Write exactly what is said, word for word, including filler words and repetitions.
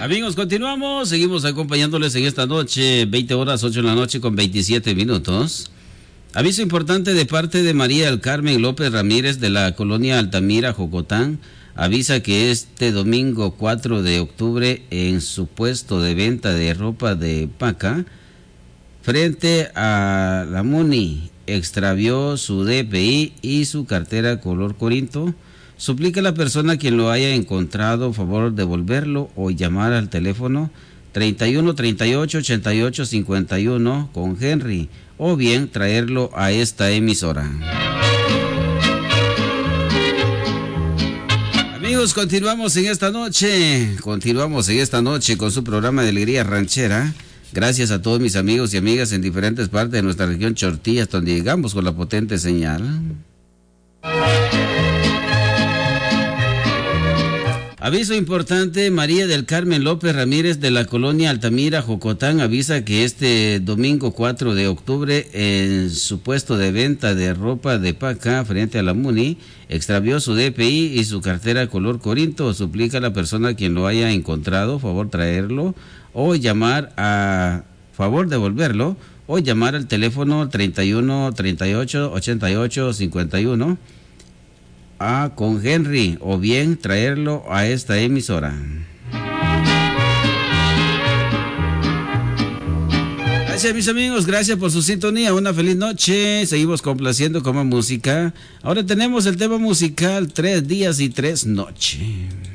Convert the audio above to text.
Amigos, continuamos, seguimos acompañándoles en esta noche, veinte horas, ocho de la noche con veintisiete minutos. Aviso importante de parte de María del Carmen López Ramírez de la colonia Altamira, Jocotán. Avisa que este domingo cuatro de octubre en su puesto de venta de ropa de paca, frente a la MUNI, extravió su D P I y su cartera color corinto. Suplica a la persona quien lo haya encontrado favor devolverlo o llamar al teléfono treinta y uno, treinta y ocho, ochenta y ocho, cincuenta y uno con Henry, o bien traerlo a esta emisora. Amigos, continuamos en esta noche, continuamos en esta noche con su programa de Alegría Ranchera. Gracias a todos mis amigos y amigas en diferentes partes de nuestra región Chortillas, donde llegamos con la potente señal. Aviso importante, María del Carmen López Ramírez de la colonia Altamira, Jocotán, avisa que este domingo cuatro de octubre en su puesto de venta de ropa de paca frente a la MUNI, extravió su D P I y su cartera color corinto. Suplica a la persona a quien lo haya encontrado, favor traerlo o llamar a favor devolverlo o llamar al teléfono treinta y uno, treinta y ocho, ochenta y ocho, cincuenta y uno a con Henry, o bien traerlo a esta emisora. Gracias mis amigos, gracias por su sintonía, una feliz noche, seguimos complaciendo con más música. Ahora tenemos el tema musical Tres días y tres noches.